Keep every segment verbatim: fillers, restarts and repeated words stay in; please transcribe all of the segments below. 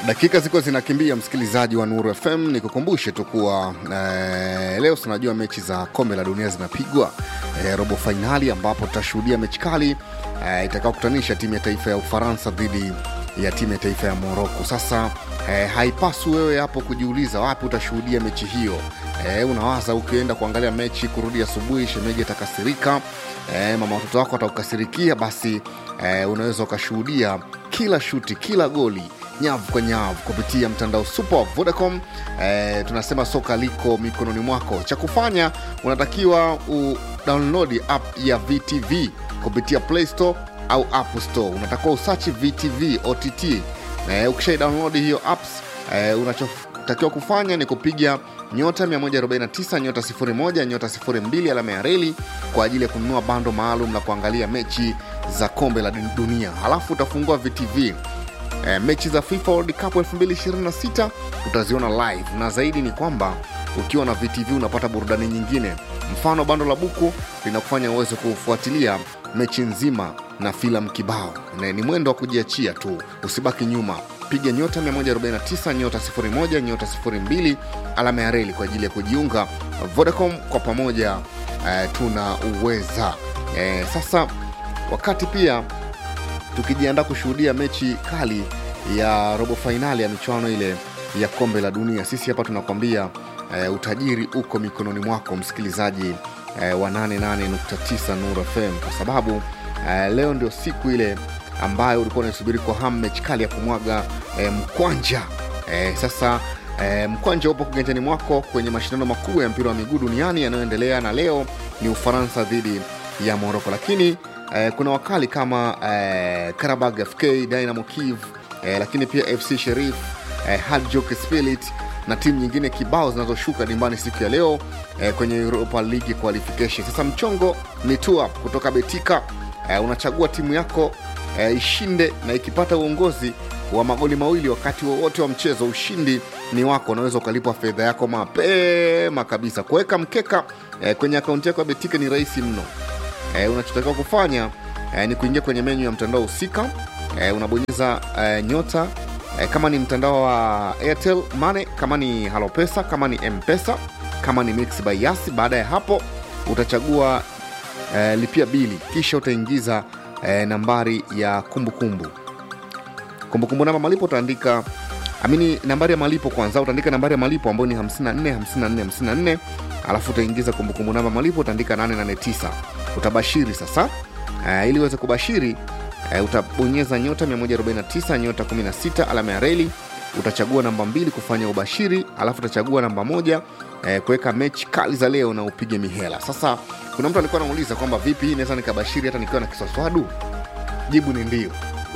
Dakika ziko zinakimbia, msikilizaji wa Nuru F M, nikukumbushe tu kuwa eh, leo tunajua mechi za kombe la dunia zinapigwa eh, robo finali, ambapo tutashuhudia mechi kali eh, itakayokutanisha timu ya taifa ya Ufaransa dhidi ya timu ya taifa ya Morocco. Sasa eh, haipaswi wewe hapo kujiuliza wapi utashuhudia mechi hiyo. Eh, unawaza ukienda kuangalia mechi kurudi asubuhi shemeji atakasirika, eh, mama watoto wako atakukasirikia, basi eh, unaweza ukashuhudia kila shuti, kila goli nyavu kwa nyavu kupitia mtandao super Vodacom. Eh, tunasema soka liko mikononi mwako. Cha kufanya unatakiwa u-download app ya V T V kupitia Play Store au App Store. Unatakiwa usearch V T V O T T. Eh, ukisha download hiyo apps, eh, unachotakiwa kufanya ni kupiga nyota mia moja arobaini na tisa nyota sifuri moja nyota sifuri mbili alama ya reli kwa ajili ya kununua bando maalum na kuangalia mechi za kombe la dunia. Halafu utafungua V T V. E, mechi za FIFA World Cup elfu mbili ishirini na sita utaziona live, na zaidi ni kwamba ukiwa na V T V unapata burudani nyingine. Mfano, bando la buku linakufanya uweze kufuatilia mechi nzima na filamu kibao. Na ni mwendo wa kujiachia tu, usibaki nyuma. Piga nyota mia moja arobaini na tisa nyota sifuri moja nyota sifuri mbili alama ya reli kwa ajili ya kujiunga. Vodacom, kwa pamoja e, tuna uweza. E, sasa wakati pia tukijiandaa kushuhudia mechi kali ya robo finali ya michuano ile ya kombe la dunia, sisi hapa tunakwambia e, utajiri uko mikononi mwako, msikilizaji e, wa nane nane nukta tisa Nuru F M, kwa sababu e, leo ndio siku ile ambayo ulikuwa unasubiri kwa hamu, mechi kali ya kumwaga e, mkwanja. E, sasa e, mkwanja upo kiganjani mwako kwenye mashindano makubwa ya mpira wa miguu duniani yanayoendelea, na leo ni Ufaransa dhidi ya Morocco. Lakini Eh, kuna wakali kama eh, Karabag F K, Dynamo Kiev, eh, lakini pia F C Sheriff, eh, Hajduk Split na timu nyingine kibao zinazoshuka dimbani siku ya leo eh, kwenye Europa League qualification. Sasa mchongo ni tour kutoka Betika. Eh, unachagua timu yako eh, ishinde, na ikipata uongozi wa magoli mawili wakati wowote wa, wa mchezo, ushindi ni wako. Unaweza ukalipa fedha yako mapema kabisa. Kuweka mkeka eh, kwenye akaunti yako ya Betika ni rahisi mno. E, unachotakiwa kufanya e, ni kuingia kwenye menu ya mtandao husika. E, unabonyeza e, nyota e, kama ni mtandao wa Airtel Money, kama ni Halo Pesa, kama ni M-Pesa, kama ni Mix by Yas. Baada ya hapo utachagua e, lipia bili, kisha utaingiza e, nambari ya kumbukumbu. Kumbukumbu namba malipo utaandika amini nambari ya malipo kwanza, utaandika nambari ya malipo ambayo ni hamsini na nne hamsini na nne hamsini na nne, alafu utaingiza kumbukumbu namba malipo utaandika nane nane tisa. Utabashiri sasa. Uh, ili uweze kubashiri uh, utabonyeza nyota mia moja arobaini na tisa nyota kumi na sita alama ya reli. Utachagua namba mbili kufanya ubashiri, alafu utachagua namba moja uh, kuweka mechi kali za leo na upige mihela. Sasa kuna mtu alikuwa anauliza kwamba vipi hii naweza nikabashiri hata nikiwa na kiswaswadu? Jibu ni ndio.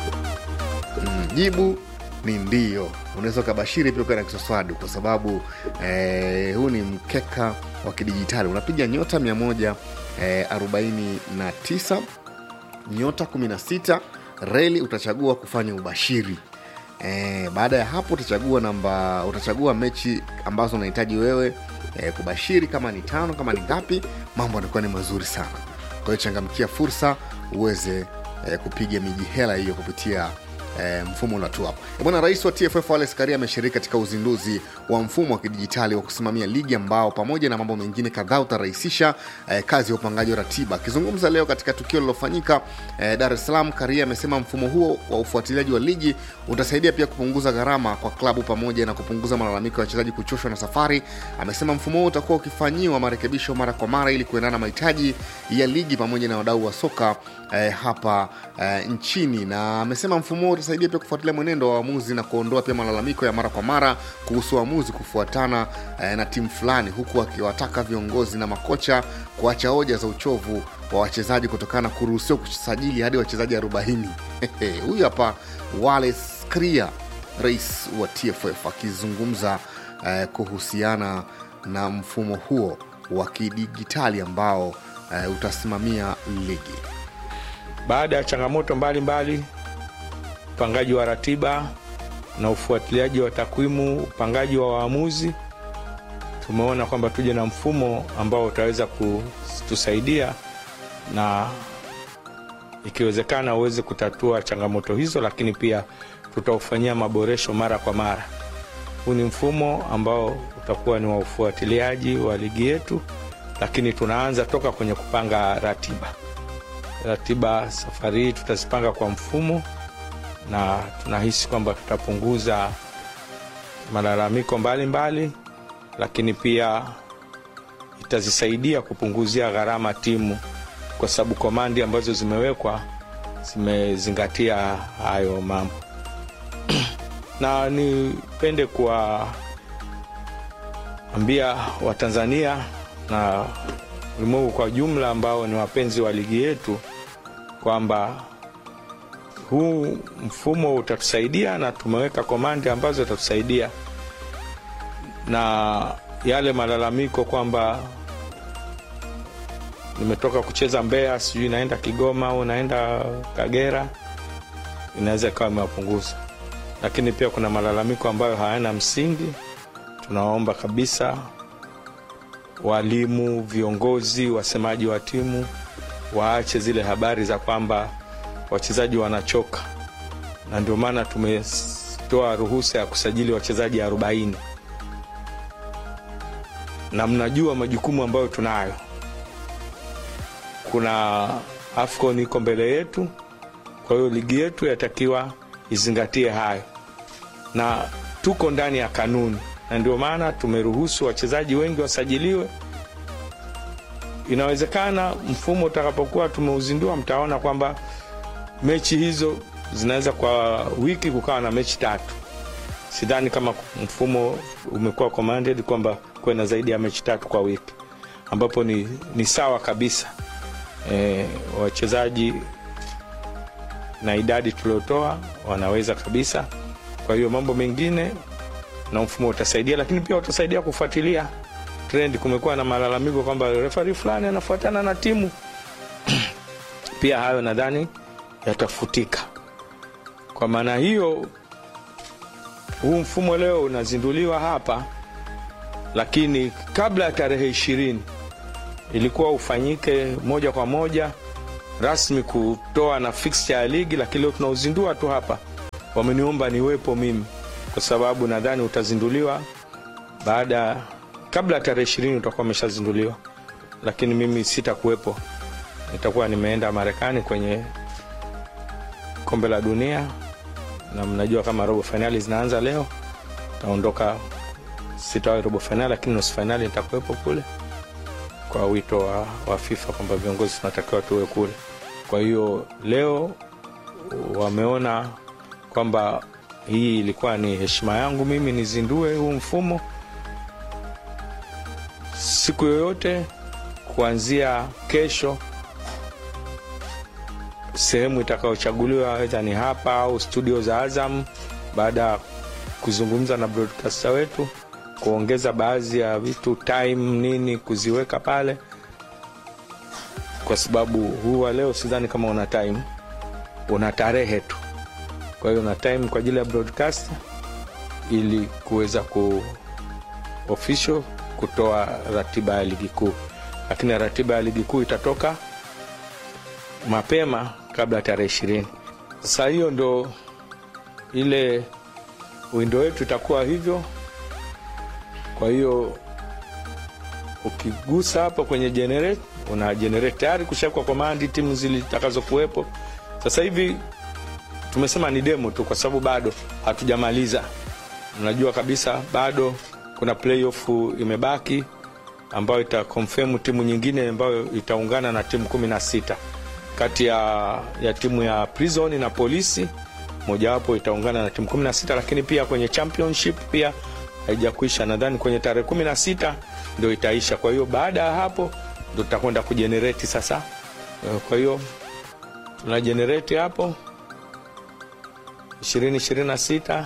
Mm, jibu ni ndio. Unaweza kubashiri pia ukiwa na kiswaswadu, kwa sababu eh, huu ni mkeka wa kidijitali. Unapiga nyota mia moja arobaini na tisa nyota kumi na sita reli, utachagua kufanya ubashiri. E, baada ya hapo utachagua namba, utachagua mechi ambazo unahitaji wewe e, kubashiri, kama ni tano, kama ni ngapi. Mambo yanakuwa ni mazuri sana. Kwa hiyo changamkia fursa uweze e, kupiga miji hela hiyo kupitia E, mfumo unatu hapo. E, bwana Rais wa T F F Wallace Karia ameshiriki katika uzinduzi wa mfumo wa kidijitali wa kusimamia ligi ambao pamoja na mambo mengine kadhaa utarahisisha e, kazi ya upangaji wa ratiba. Akizungumza leo katika tukio lilofanyika e, Dar es Salaam, Karia amesema mfumo huo wa ufuatiliaji wa ligi utasaidia pia kupunguza gharama kwa klabu pamoja na kupunguza malalamiko ya wachezaji kuchoshwa na safari. Amesema mfumo huo utakuwa ukifanyiwa marekebisho mara kwa mara ili kuendana na mahitaji ya ligi pamoja na wadau wa soka e, hapa e, nchini. Na amesema mfumo huo utasaidia pia kufuatilia mwenendo wa waamuzi na kuondoa pia malalamiko ya mara kwa mara kuhusu waamuzi kufuatana eh, na timu fulani, huku akiwataka viongozi na makocha kuacha hoja za uchovu wa wachezaji kutokana na kuruhusiwa kusajili hadi wachezaji arobaini. Huyu hapa Wallace Karia, rais wa T F F, akizungumza eh, kuhusiana na mfumo huo wa kidijitali ambao eh, utasimamia ligi. Baada ya changamoto mbalimbali mbali, upangaji wa ratiba na ufuatiliaji wa takwimu, upangaji wa waamuzi, tumeona kwamba tuje na mfumo ambao utaweza kutusaidia na ikiwezekana uweze kutatua changamoto hizo, lakini pia tutaufanyia maboresho mara kwa mara. Huu ni mfumo ambao utakuwa ni wa ufuatiliaji wa ligi yetu, lakini tunaanza toka kwenye kupanga ratiba. Ratiba safari hii tutazipanga kwa mfumo, na tunahisi kwamba tutapunguza malalamiko mbalimbali, lakini pia itazisaidia kupunguzia gharama timu, kwa sababu komandi ambazo zimewekwa zimezingatia hayo mambo. Na nipende kuwaambia Watanzania na ulimwengu kwa jumla ambao ni wapenzi wa ligi yetu kwamba huu mfumo utatusaidia, na tumeweka komandi ambazo zitatusaidia. Na yale malalamiko kwamba nimetoka kucheza Mbeya, sijui naenda Kigoma au naenda Kagera, inaweza kawa imepunguza. Lakini pia kuna malalamiko ambayo hayana msingi. Tunaomba kabisa walimu, viongozi, wasemaji wa timu waache zile habari za kwamba wachezaji wanachoka, na ndio maana tumetoa ruhusa ya kusajili wachezaji arobaini. Na mnajua majukumu ambayo tunayo. Kuna AFCON iko mbele yetu, kwa hiyo ligi yetu yatakiwa izingatie hayo, na tuko ndani ya kanuni, na ndio maana tumeruhusu wachezaji wengi wasajiliwe. Inawezekana mfumo utakapokuwa tumeuzindua, mtaona kwamba mechi hizo zinaweza kwa wiki kukawa na mechi tatu. Sidhani kama mfumo umekuwa commanded kwamba kuwe na zaidi ya mechi tatu kwa wiki, ambapo ni, ni sawa kabisa. E, wachezaji na idadi tuliotoa wanaweza kabisa. Kwa hiyo mambo mengine na mfumo utasaidia, lakini pia utasaidia kufuatilia trend. Kumekuwa na malalamiko kwamba referee fulani anafuatana na timu. Pia hayo nadhani yatafutika. Kwa maana hiyo huu mfumo leo unazinduliwa hapa, lakini kabla ya tarehe ishirini ilikuwa ufanyike moja kwa moja rasmi kutoa na fixture ya ligi, lakini leo tunauzindua tu hapa. Wameniomba niwepo mimi kwa sababu nadhani utazinduliwa baada, kabla ya tarehe ishirini utakuwa umeshazinduliwa, lakini mimi sitakuwepo. Nitakuwa nimeenda Marekani kwenye kombe la dunia, na mnajua kama robo finali zinaanza leo. Taondoka, sitawahi robo finali, lakini nusu finali nitakuwepo kule kwa wito wa, wa FIFA kwamba viongozi tunatakiwa tuwe kule. Kwa hiyo leo wameona kwamba hii ilikuwa ni heshima yangu mimi nizindue huu mfumo. Siku yoyote kuanzia kesho, sehemu itakayochaguliwa aidha ni hapa au studio za Azam, baada kuzungumza na broadcaster wetu kuongeza baadhi ya vitu, time nini kuziweka pale, kwa sababu huwa leo sidhani kama una time, una tarehe tu. Kwa hiyo una time kwa ajili ya broadcaster ili kuweza ku official kutoa ratiba ya ligi kuu, lakini ratiba ya ligi kuu itatoka mapema kabla ya tarehe ishirini. Sasa hiyo ndo ile window yetu itakuwa hivyo. Kwa hiyo ukigusa hapo kwenye generate, una generate tayari kushakwa komandi timu zilitakazo kuwepo. Sasa hivi tumesema ni demo tu kwa sababu bado hatujamaliza. Mnajua kabisa bado kuna playoff imebaki ambayo ita confirm timu nyingine ambayo itaungana na timu kumi na sita kati ya, ya timu ya Prison na Polisi. Moja wapo itaungana na timu kumi na sita, lakini pia kwenye championship pia haijakuisha, nadhani kwenye tarehe kumi na sita ndio itaisha. Kwa hiyo baada ya hapo ndio tutakwenda kugenerate sasa. Kwa hiyo tuna generate hapo ishirini ishirini na sita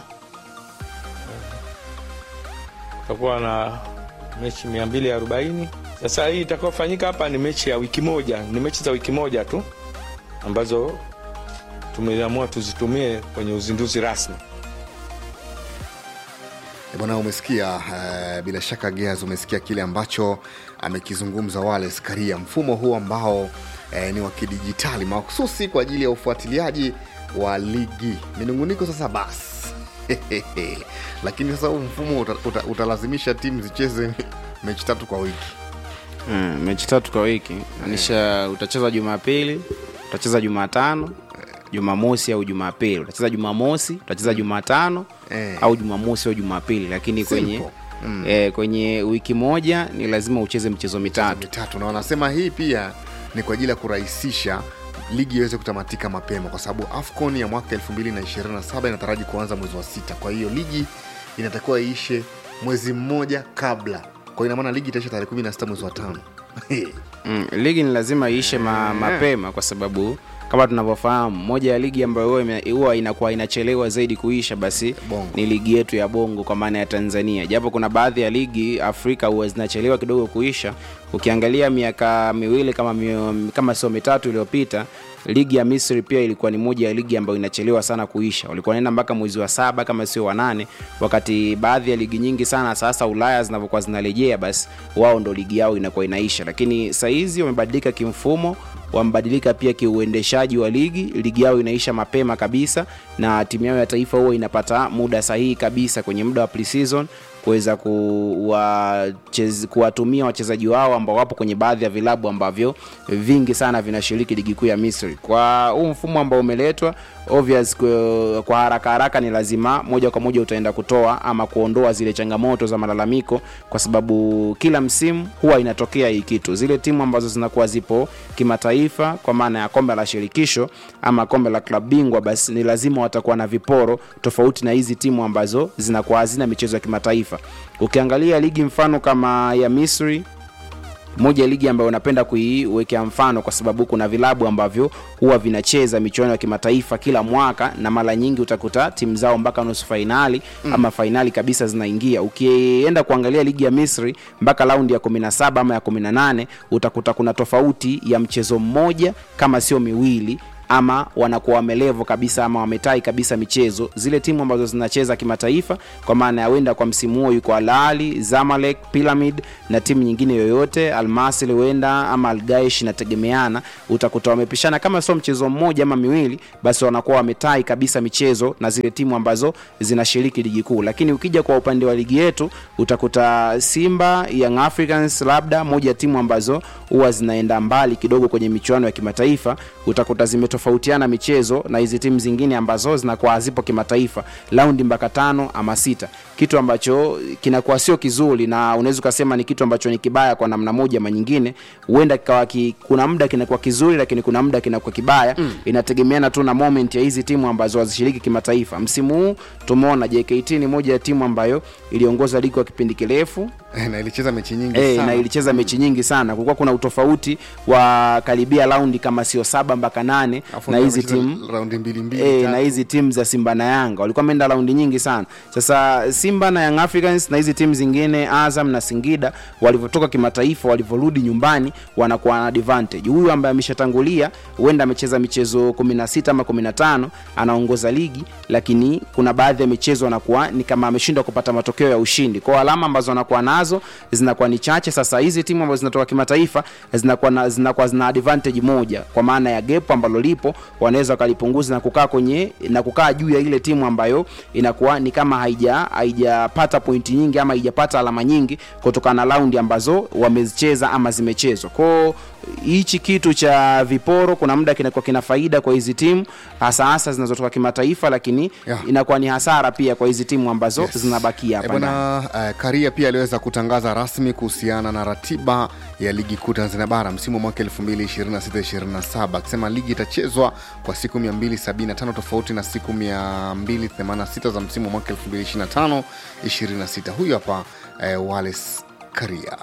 tutakuwa na mechi mia mbili arobaini. Sasa hii itakayofanyika hapa ni mechi ya wiki moja, ni mechi za wiki moja tu ambazo tumeamua tuzitumie kwenye uzinduzi rasmi. Bwana, umesikia uh, bila shaka Gears, umesikia kile ambacho amekizungumza Wallace Karia. Mfumo huu ambao uh, ni wa kidijitali mahususi kwa ajili ya ufuatiliaji wa ligi. Minunguniko sasa basi. Lakini sasa huu mfumo uta, uta, utalazimisha timu zicheze mechi tatu kwa wiki. Mm, mechi tatu kwa wiki. Maanisha utacheza Jumapili, utacheza Jumatano, Jumamosi au Jumapili. Utacheza Jumamosi, utacheza Jumatano Eh. au Jumamosi au Jumapili, lakini kwenye Mm. eh, kwenye wiki moja ni lazima ucheze mchezo mitatu. mitatu na wanasema hii pia ni kwa ajili ya kurahisisha ligi iweze kutamatika mapema, kwa sababu AFCON ya mwaka elfu mbili ishirini na saba inataraji kuanza mwezi wa sita. Kwa hiyo ligi inatakiwa iishe mwezi mmoja kabla. Kwa hiyo ina maana ligi itaisha tarehe kumi na sita mwezi wa tano. Mm, ligi ni lazima iishe ma, mapema kwa sababu kama tunavyofahamu moja ya ligi ambayo huwa inakuwa inachelewa zaidi kuisha basi Bongo. ni ligi yetu ya Bongo kwa maana ya Tanzania. Japo kuna baadhi ya ligi Afrika huwa zinachelewa kidogo kuisha. Ukiangalia miaka miwili kama mi, kama sio mitatu iliyopita, ligi ya Misri pia ilikuwa ni moja ya ligi ambayo inachelewa sana kuisha. Walikuwa wanaenda mpaka mwezi wa saba kama sio wa nane, wakati baadhi ya ligi nyingi sana sasa Ulaya zinapokuwa zinarejea basi wao ndo ligi yao inakuwa inaisha. Lakini sasa hizi wamebadilika kimfumo, wamebadilika pia kiuendeshaji wa ligi. Ligi yao inaisha mapema kabisa na timu yao ya taifa huwa inapata muda sahihi kabisa kwenye muda wa pre-season kuweza kuwatumia wachezaji wao ambao wapo kwenye baadhi ya vilabu ambavyo vingi sana vinashiriki ligi kuu ya Misri. Kwa huu mfumo ambao umeletwa obvious kwa, kwa haraka haraka ni lazima moja kwa moja utaenda kutoa ama kuondoa zile changamoto za malalamiko, kwa sababu kila msimu huwa inatokea hii kitu. Zile timu ambazo zinakuwa zipo kimataifa kwa maana ya kombe la shirikisho ama kombe la klabu bingwa, basi ni lazima watakuwa na viporo tofauti na hizi timu ambazo zinakuwa hazina michezo ya kimataifa. Ukiangalia ligi mfano kama ya Misri, moja ya ligi ambayo napenda kuiwekea mfano kwa sababu kuna vilabu ambavyo huwa vinacheza michuano ya kimataifa kila mwaka na mara nyingi utakuta timu zao mpaka nusu finali mm. ama finali kabisa zinaingia. Ukienda kuangalia ligi ya Misri mpaka raundi ya kumi na saba ama ya kumi na nane utakuta kuna tofauti ya mchezo mmoja kama sio miwili, ama wanakuwa wamelevo kabisa ama wametai kabisa michezo. Zile timu ambazo zinacheza kimataifa kwa maana ya wenda kwa msimu huo yuko Al Ahly, Zamalek, Pyramid na timu nyingine yoyote, Al Masry wenda ama Al Gaish, inategemeana, utakuta wamepishana kama sio mchezo mmoja ama miwili, basi wanakuwa wametai kabisa michezo na zile timu ambazo zinashiriki ligi kuu. Lakini ukija kwa upande wa ligi yetu utakuta Simba, Young Africans labda moja timu ambazo huwa zinaenda mbali kidogo kwenye michuano ya kimataifa, utakuta zime tofautiana michezo na hizi timu zingine ambazo zinakuwa hazipo kimataifa raundi mpaka tano ama sita, kitu ambacho kinakuwa sio kizuri na unaweza kusema ni kitu ambacho ni kibaya kwa namna moja ama nyingine. Huenda kikawa ki, kuna muda kinakuwa kizuri lakini kuna muda kinakuwa kibaya mm. inategemeana tu na moment ya hizi timu ambazo hazishiriki kimataifa. Msimu huu tumeona J K T ni moja ya timu ambayo iliongoza ligi kwa kipindi kirefu na ilicheza mechi nyingi e, sana na ilicheza mechi nyingi sana. Kulikuwa kuna utofauti wa karibia raundi kama sio saba mpaka nane na hizi timu raundi mbili mbili e, na hizi timu za Simba na Yanga walikuwa wameenda raundi nyingi sana. Sasa Simba na Young Africans na hizi timu zingine Azam na Singida walivyotoka kimataifa walivyorudi nyumbani wanakuwa na advantage. Huyu ambaye ameshatangulia huenda amecheza michezo kumi na sita ama kumi na tano anaongoza ligi, lakini kuna baadhi ya michezo anakuwa ni kama ameshindwa kupata matokeo ya ushindi. Kwa alama ambazo anakuwa nazo zinakuwa ni chache. Sasa hizi timu ambazo zinatoka kimataifa zinakuwa na, zinakuwa zina advantage moja kwa maana ya gap ambalo lipo wanaweza kalipunguza na kukaa kwenye na kukaa juu ya ile timu ambayo inakuwa ni kama haija haijapata pointi nyingi ama haijapata alama nyingi kutokana na raundi ambazo wamezicheza ama zimechezwa. Kwa hichi kitu cha viporo kuna muda kinakuwa kina faida kwa hizi timu hasa hasa zinazotoka kimataifa, lakini yeah. inakuwa ni hasara pia kwa hizi timu ambazo yes. zinabakia hapa. Bwana uh, Karia pia aliweza kutangaza rasmi kuhusiana na ratiba ya ligi kuu Tanzania bara msimu mwaka elfu mbili ishirini na sita ishirini na saba, akisema ligi itachezwa kwa siku mia mbili sabini na tano tofauti na siku mia mbili themanini na sita za msimu mwaka elfu mbili ishirini na tano ishirini na sita. Huyu hapa uh, Wallace Karia.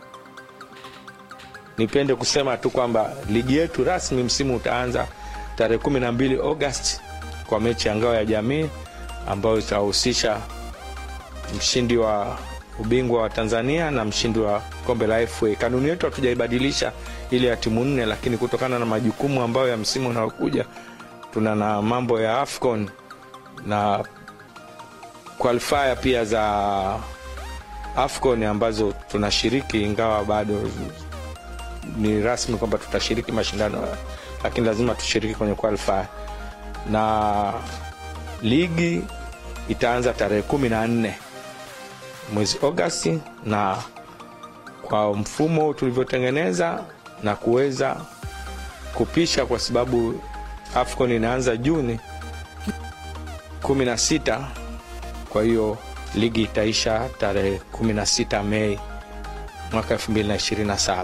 Nipende kusema tu kwamba ligi yetu rasmi msimu utaanza tarehe kumi na mbili Agosti kwa mechi ya ngao ya jamii ambayo itahusisha mshindi wa ubingwa wa Tanzania na mshindi wa kombe la F A. Kanuni yetu hatujaibadilisha ile ya timu nne, lakini kutokana na majukumu ambayo ya msimu unaokuja tuna na mambo ya AFCON na qualifier pia za AFCON ambazo tunashiriki, ingawa bado ni rasmi kwamba tutashiriki mashindano, lakini lazima tushiriki kwenye qualifier. na ligi itaanza tarehe kumi na nne mwezi Agosti, na kwa mfumo tulivyotengeneza na kuweza kupisha, kwa sababu AFCON inaanza Juni kumi na sita, kwa hiyo ligi itaisha tarehe kumi na sita Mei mwaka elfu mbili na ishirini na saba.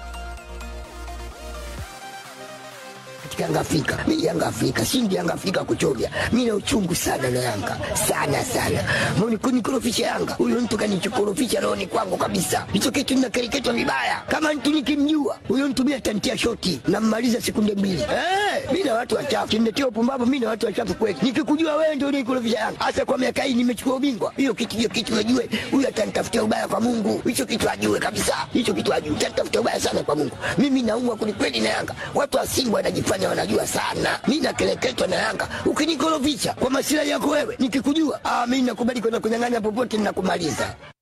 Yanga Afrika, mimi Yanga Afrika, shindi Yanga Afrika kuchovya. Mimi na uchungu sana na Yanga. Sana sana. Mbona kunikorofisha Yanga? Huyo mtu kanichokorofisha roho ni kwangu kabisa. Hicho kitu ninakereketwa vibaya. Kama mtu nikimjua, huyo mtu mimi atantia shoti na mmaliza sekunde mbili. Eh, mimi na watu wachafu. Kiniletea upumbavu mimi na watu wachafu kweli. Nikikujua wewe ndio unikorofisha Yanga. Hasa kwa miaka hii nimechukua ubingwa. Hiyo kitu hiyo kitu unajue, huyo atanitafutia ubaya kwa Mungu. Hicho kitu ajue kabisa. Hicho kitu ajue. Atanitafutia ubaya sana kwa Mungu. Mimi naumwa kweli na Yanga. Watu wa Simba wanajifanya wanajua sana. Mimi nakeleketwa na Yanga. Ukinikorofisha kwa masilahi yako wewe, nikikujua, ah, mimi nakubali kwenda kunyang'anya popote ninakumaliza.